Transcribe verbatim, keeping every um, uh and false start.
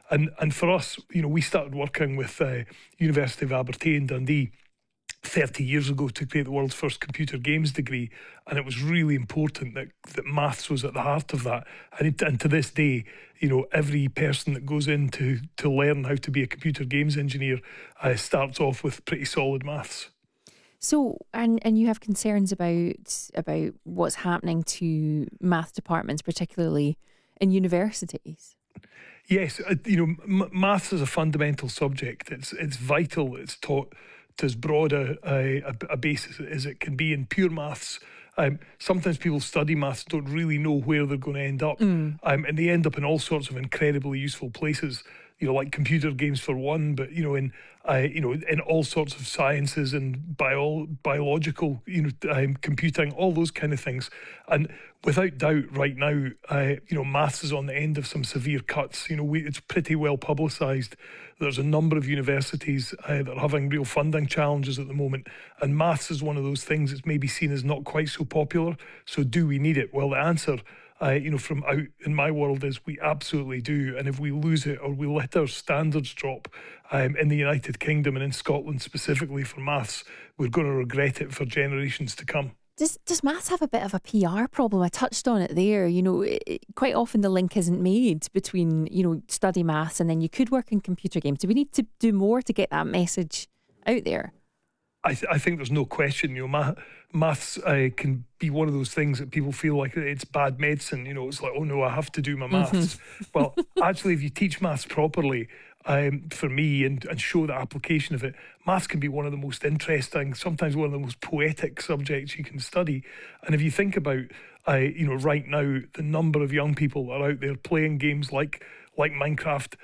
And and for us, you know, we started working with uh, University of Aberdeen, Dundee, thirty years ago to create the world's first computer games degree, and it was really important that, that maths was at the heart of that. And, it, and to this day, you know, every person that goes in to, to learn how to be a computer games engineer uh, starts off with pretty solid maths. So, and and you have concerns about about what's happening to math departments, particularly in universities. Yes, uh, you know, m- maths is a fundamental subject. It's it's vital. It's taught to as broad a, a, a basis as it can be in pure maths. Um, sometimes people study maths, don't really know where they're going to end up, mm. um, and they end up in all sorts of incredibly useful places. You know, like computer games for one, but you know, in uh, you know, in all sorts of sciences and bio biological, you know, um, computing, all those kind of things. And without doubt, right now, uh, you know, maths is on the end of some severe cuts. You know, we, it's pretty well publicised. There's a number of universities uh, that are having real funding challenges at the moment, and maths is one of those things that's maybe seen as not quite so popular. So, do we need it? Well, the answer, Uh, you know, from out in my world is we absolutely do. And if we lose it or we let our standards drop um, in the United Kingdom and in Scotland specifically for maths, we're going to regret it for generations to come. Does does maths have a bit of a P R problem? I touched on it there. You know, it, quite often the link isn't made between, you know, study maths and then you could work in computer games. Do we need to do more to get that message out there? I, th- I think there's no question, you know, ma- maths uh, can be one of those things that people feel like it's bad medicine. You know, it's like, oh no, I have to do my maths. Mm-hmm. Well, actually, if you teach maths properly, um, for me, and, and show the application of it, maths can be one of the most interesting, sometimes one of the most poetic subjects you can study. And if you think about, uh, you know, right now, the number of young people that are out there playing games like like Minecraft,